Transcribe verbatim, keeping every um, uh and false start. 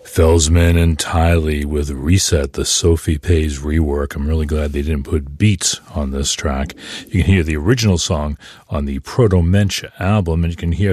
Felsman and Tiley with Reset, the Sophie Pays rework. I'm really glad they didn't put beats on this track. You can hear the original song on the Proto Mensch album, and you can hear